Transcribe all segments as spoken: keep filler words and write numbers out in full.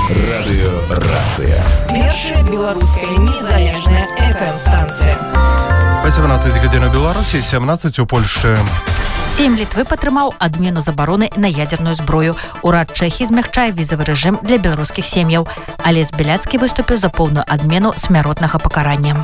Радыёрацыя. Першая беларуская незалежная эф эм-станцыя. восемнадцать гадзін у Беларусі, сямнадцаць у Польшчы. Сейм Літвы падтрымаў адмену забароны на ядерную зброю. Урад Чэхіі змягчае візавы рэжым для беларускіх сем'яў. Алесь Беляцкі выступіў за поўную адмену смяротнага пакарання.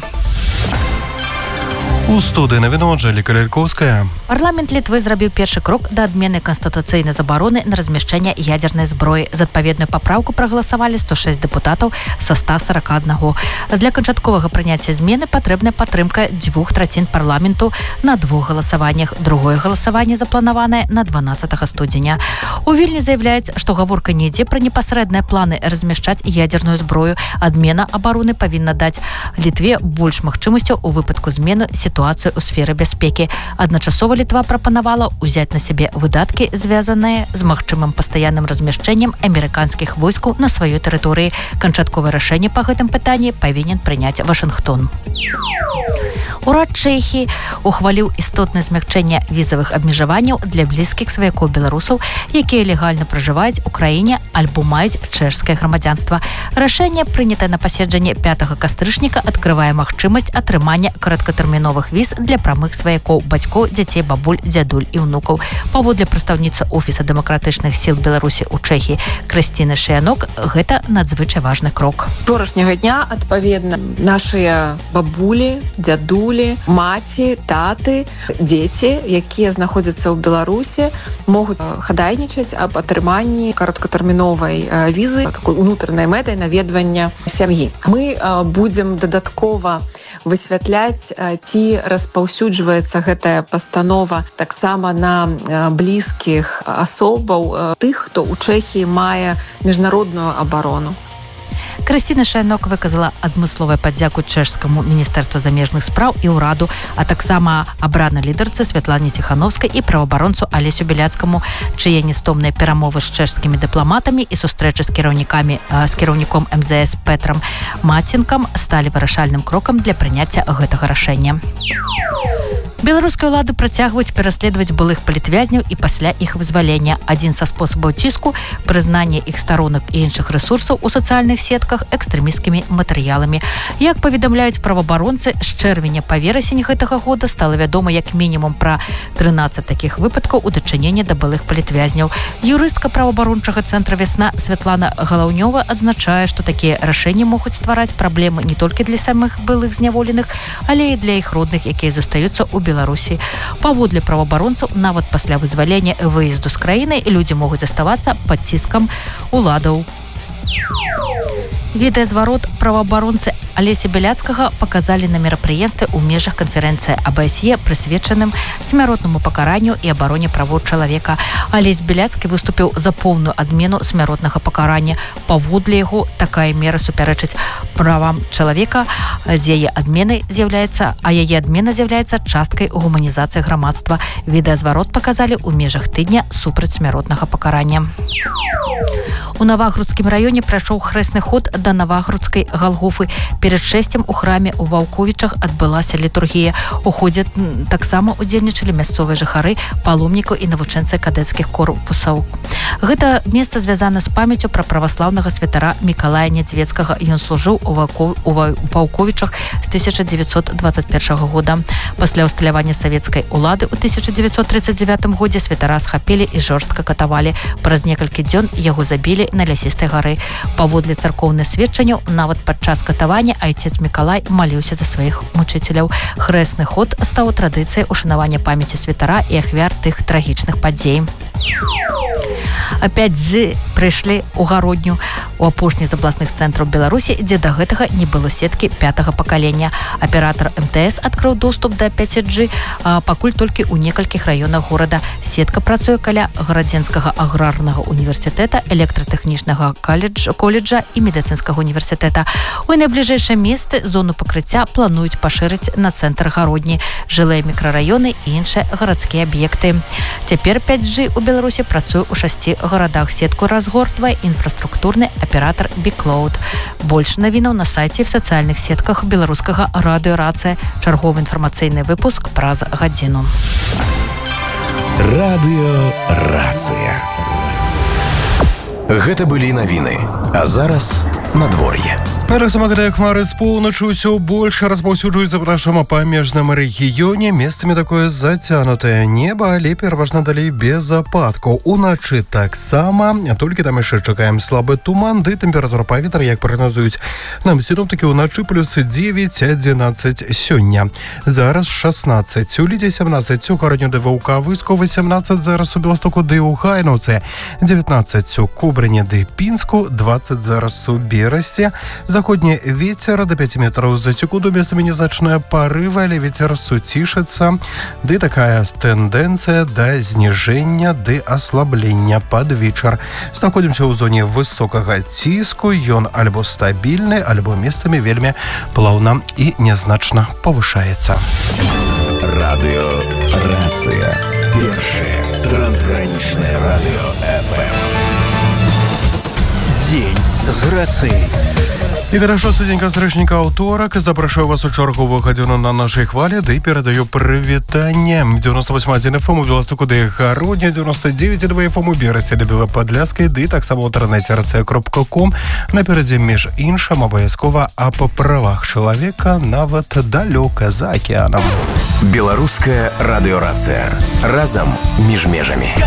У студыі навіну Анжэліка Лялькоўская. Парламент Літвы зрабіў першы крок да адмены канстытуцыйнай забароны на размяшчэнне ядернай зброі. За адпаведную папраўку прагаласавалі сто шэсць дэпутатаў са ста сорока аднаго. Для канчатковага прыняцця змены патрэбная падтрымка дзвюх трацін парламенту на двух галасаваннях. Другое галасаванне запланаванае на дванаццатага студзеня. У Вільні заяўляюць, што гаворка не ідзе пра непасрэдныя планы размяшчаць ядерную зброю. Адмена абароны павінна даць Літве больш магчымасцяў у выпадку змены сітуацыю ў сферы бяспекі. Адначасова Літва прапанавала ўзяць на сябе выдаткі, звязаныя з магчымым пастаянным размяшчэннем амерыканскіх войскаў на сваёй тэрыторыі. Канчатковае рашэнне па гэтым пытанні павінен прыняць Вашынгтон. Урад Чэхіі ухваліў істотнае змягчэнне візавых абмежаванняў для блізкіх сваякоў беларусаў, якія легальна пражываюць у краіне альбо маюць чэшскае грамадзянства. Рашэнне, прынятае на паседжанні пятага кастрычніка, адкрывае магчымасць атрымання кароткатэрміновых віз для прамых сваякоў, бацькоў, дзяцей, бабуль, дзядуль і ўнукаў. Паводле прадстаўніцы Офіса дэмакратычных сіл Беларусі ў Чэхіі Крысціны Шыянок, гэта надзвычай важны крок. Вчорашняга дня, адпаведна, нашыя бабулі, дзядулі, маці, таты, дзеці, якія знаходзяцца ў Беларусі, могуць хадайнічаць аб атрыманні кароткатэрміновай візы, такой унутранай мэтай наведвання сям'і. Мы будзем дадаткова высвятляць, ці распаўсюджваецца гэтая пастанова таксама на блізкіх асобаў, тых, хто ў Чэхіі мае міжнародную абарону. Крысціна Шайнок выказала адмысловую падзяку чэшскаму міністэрству замежных спраў і ўраду, а таксама абранай лідарцы Святлане Ціхановскай і праваабаронцу Алесю Беляцкаму, чые нестомныя перамовы з чэшскімі дыпламатамі і сустрэчы з кіраўнікамі з кіраўніком эм зэ эс Петрам Мацінкам сталі вырашальным крокам для прыняцця гэтага рашэння. Беларускія ўлады працягваюць пераследаваць былых палітвязняў і пасля іх вызвалення. Адзін са спосабаў ціску – прызнанне іх старонак і іншых рэсурсаў у сацыяльных сетках экстрэмісцкімі матэрыяламі. Як паведамляюць праваабаронцы, з чэрвеня па верасень гэтага года стала вядома як мінімум пра трынаццаць такіх выпадкаў у дачыненні да былых палітвязняў. Юрыстка праваабарончага цэнтра «Вясна» Святлана Галаўнёва адзначае, што такія рашэнні могуць ствараць праблемы не толькі для самых былых зняволеных, але і для іх родных, якія застаюцца ў Беларусі. Паводле праваабаронцаў, нават пасля вызвалення і выезду з краіны людзі могуць заставацца пад ціскам уладаў. Відэазварот праваабаронцы Алеся Беляцкага паказалі на мерапрыемстве ў межах канферэнцыі а бэ эс е, прысвечаным смяротнаму пакаранню і абароне правоў чалавека. Алесь Беляцкі выступіў за поўную адмену смяротнага пакарання. Паводле яго, такая мера супярэчыць правам чалавека, з яе адменай з'яўляецца, а яе адмена з'яўляецца часткай гуманізацыі грамадства. Відэазварот паказалі ў межах тыдня супраць смяротнага пакарання. У Навагрудскім раёне прайшоў хрэсны ход да Навагрудскай Галгофы. Перад шэсцем у храме ў Ваўковічах адбылася літургія. У ходзе таксама удзельнічалі мясцовыя жыхары, паломнікаў і навучэнцы кадэцкіх корпусаў. Гэта месца звязана з памяццю пра праваслаўнага святара Мікалая Нядзвецкага. Ён служыў у Ваўковічах з тысяча дзевяцьсот дваццаць першага года. Пасля ўсталявання савецкай улады ў тысяча дзевяцьсот трыццаць дзявятым годзе святара схапілі і жорстка катавалі. Праз некалькі дзён яго забілі на лясістай гары. Паводле царкоўных сведчанняў, нават падчас катавання айцец Мікалай маліўся за сваіх мучыцеляў. Хрэсны ход стаў традыцыяй ушанавання памяці святара і ахвяр тых трагічных падзей. пяць джі прыйшлі ў гародню у апошні з абласных цэнтраў Беларусі, дзе да гэтага не было сеткі пятага пакалення. Аператар эм тэ эс адкрыў доступ да пяць джі пакуль толькі ў некалькіх раёнах горада. Сетка працуе каля Гарадзенскага аграрнага універсітэта, электратэхнічнага коледжа і медыцынскага універсітэта. У найбліжэйшыя месцы зону пакрыцця плануюць пашырыць на цэнтр гародні, жылыя мікрараёны і іншыя гарадскія аб'екты. Цяпер пяць джі ў Беларусі працуе ў шасці гарадах. Сетку разгортвае інфраструктурны аператар Біклоуд. Больш навінаў на сайце і в сацыяльных сетках беларускага радыёрацыя. Чарговы інфармацыйны выпуск праз гадзіну. Радыёрацыя. Гэта былі навіны. А зараз надвор'е. Таксама гэтыя хмары з поўначы ўсё больш распаўсюджваюцца ў нашым памежным рэгіёне. Месцамі такое зацянутае неба, але пераважна далей без ападкаў. Уначы таксама, толькі там яшчэ чакаем слабы туман, ды тэмпература паветра, як прагназуюць нам сіноптыкі, уначы плюс дзевяць адзінаццаць сёння. Зараз шаснаццаць у Лідзе, сямнаццаць у Гарадню ды Ваўкавыску, васямнаццаць зараз у Беластоку ды ў Гайнаўцы, дзевятнаццаць у Кобрыне ды Пінску, дваццаць зараз у Берасці. Заходні ветер до пяти метров за секунду, местами незначная порыва, але ветер суцішыцца. Ды такая тенденция до снижения, ды ослабления под вечер. Знаходимся ў зоне высокага ціску, ён альбо стабільны, альбо местами вельмі плавна і незначна повышаецца. Радыё Рацыя. Першае трансгранічнае радыё эф эм. Дзень з рацыяй. І хорошо, студенька стрычніка аўторак. Запрашаю вас у чарговую гадзіну на нашай хвалі, ды перадаю прывітанне. девяносто восемь один эф эм у Беластоку ды Гародня, девяносто девять два эф эм у Берасці ды Белападляцкай, ды таксама ў інтэрнэце рацыя кропка ком. Наперадзе, між іншым, абавязкова аб правах чалавека нават далёка за акеанам. Беларуская радыёрацыя. Разам між межамі.